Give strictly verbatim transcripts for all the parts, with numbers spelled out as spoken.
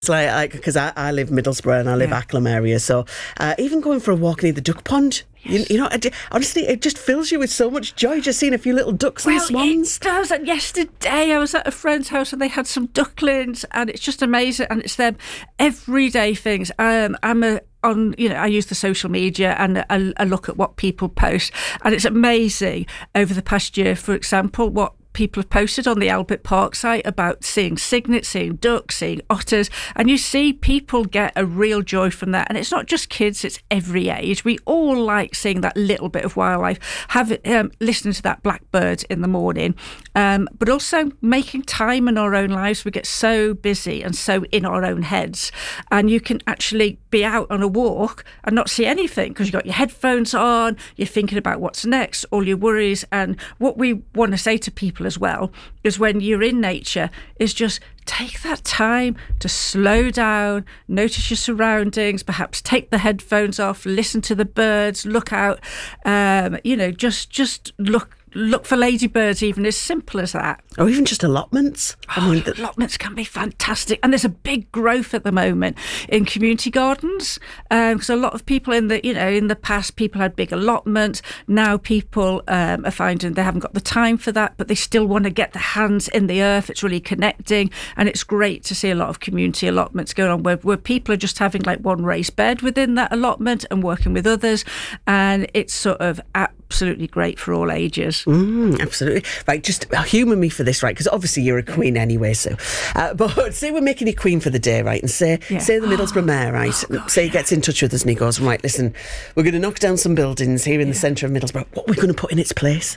It's like, because I, I live Middlesbrough and I live Yeah. Acklam area, so uh, even going for a walk near the duck pond, Yes. you, you know, it, honestly, it just fills you with so much joy just seeing a few little ducks and Well, swans. it does. And yesterday I was at a friend's house and they had some ducklings, and it's just amazing. And it's them everyday things. Um, I'm a on, you know, I use the social media and I, I look at what people post, and it's amazing over the past year, for example, what people have posted on the Albert Park site about seeing cygnets, seeing ducks, seeing otters, and you see people get a real joy from that. And it's not just kids, it's every age. We all like seeing that little bit of wildlife, have it, um, listening to that blackbird in the morning, um, but also making time in our own lives. We get so busy and so in our own heads, and you can actually be out on a walk and not see anything because you've got your headphones on, you're thinking about what's next, all your worries. And what we want to say to people as well is, when you're in nature, is just take that time to slow down, notice your surroundings, perhaps take the headphones off, listen to the birds, look out, um, you know, just just look look for ladybirds, even as simple as that. Or even just allotments. I Oh, mean, the, allotments can be fantastic, and there's a big growth at the moment in community gardens, because um, a lot of people in the you know in the past, people had big allotments. Now people um, are finding they haven't got the time for that, but they still want to get their hands in the earth. It's really connecting, and it's great to see a lot of community allotments going on where, where people are just having like one raised bed within that allotment and working with others, and it's sort of absolutely great for all ages. Mm, absolutely. Right, just humour me for this, right? Because obviously you're a queen anyway, so. Uh, but say we're making you queen for the day, right? And say, Yeah. say the Middlesbrough mayor, right? Oh, gosh, say he gets in touch with us and he goes, right, listen, we're going to knock down some buildings here in the centre of Middlesbrough. What are we going to put in its place?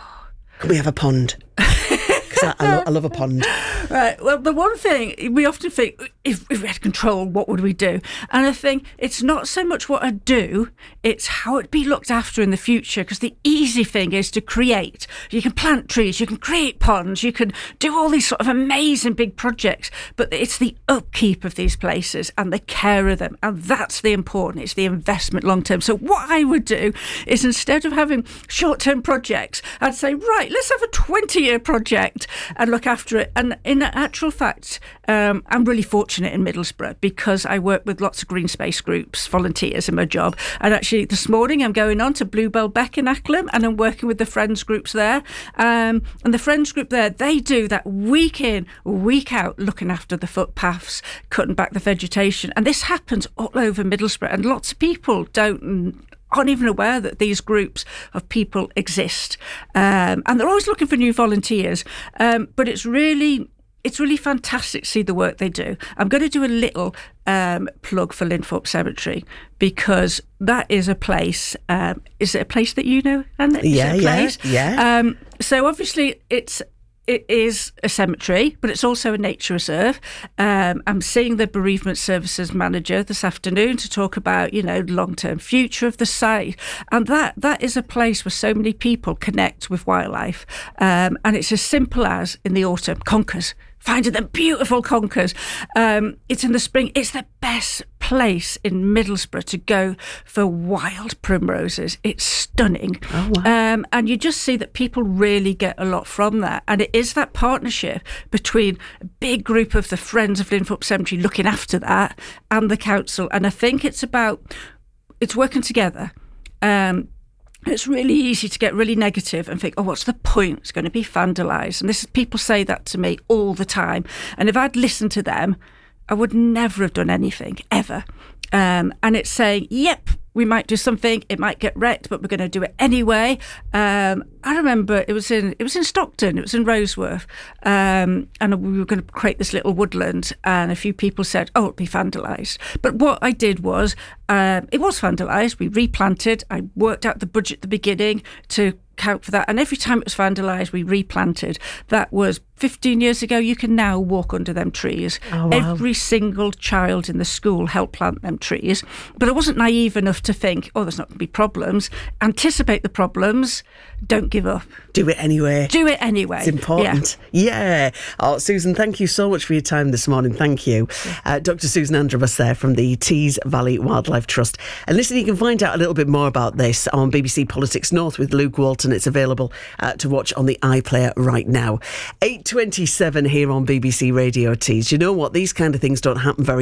Can we have a pond? Because I, I, lo- I love a pond. Right. Well, the one thing we often think, if, if we had control, what would we do? And I think it's not so much what I'd do, it's how it'd be looked after in the future. Because the easy thing is to create. You can plant trees, you can create ponds, you can do all these sort of amazing big projects. But it's the upkeep of these places and the care of them. And that's the important. It's the investment long term. So what I would do is, instead of having short term projects, I'd say, right, let's have a twenty year project and look after it. And in actual fact, um, I'm really fortunate in Middlesbrough because I work with lots of green space groups, volunteers in my job. And actually this morning I'm going on to Bluebell Beck in Acklam, and I'm working with the Friends groups there. Um, and the Friends group there, they do that week in, week out, looking after the footpaths, cutting back the vegetation. And this happens all over Middlesbrough, and lots of people don't aren't even aware that these groups of people exist, um, and they're always looking for new volunteers. Um, but it's really, it's really fantastic to see the work they do. I'm going to do a little um, plug for Linthorpe Cemetery, because that is a place. Um, is it a place that you know? Anna? Is Yeah, it a yeah, place? yeah. Um, so obviously it's. It is a cemetery, but it's also a nature reserve. Um, I'm seeing the bereavement services manager this afternoon to talk about, you know, long-term future of the site. And that that is a place where so many people connect with wildlife. Um, and it's as simple as, in the autumn, conkers. Finding them beautiful conkers. Um, it's in the spring. It's the best place in Middlesbrough to go for wild primroses. It's stunning. Oh, wow. Um, and you just see that people really get a lot from that. And it is that partnership between a big group of the Friends of Linthorpe Cemetery looking after that and the council. And I think it's about, it's working together. Um, It's really easy to get really negative and think, oh, what's the point? It's going to be vandalised. And this people say that to me all the time. And if I'd listened to them, I would never have done anything, ever. Um, and it's saying, yep, we might do something, it might get wrecked, but we're going to do it anyway. Um, I remember it was in it was in Stockton, it was in Roseworth, um, and we were going to create this little woodland, and a few people said, oh, it'll be vandalised. But what I did was, um, it was vandalised, we replanted, I worked out the budget at the beginning to count for that, and every time it was vandalised we replanted. That was fifteen years ago. You can now walk under them trees. Oh, wow. Every single child in the school helped plant them trees, but I wasn't naive enough to think, oh, there's not going to be problems. Anticipate the problems, don't give up, Do it anyway. do it anyway. It's important. Yeah. Oh, Susan, thank you so much for your time this morning. Thank you. Uh, Doctor Susan Androbus there from the Tees Valley Wildlife Trust. And listen, you can find out a little bit more about this on B B C Politics North with Luke Walton. It's available uh, to watch on the iPlayer right now. eight twenty-seven here on B B C Radio Tees. You know what? These kind of things don't happen very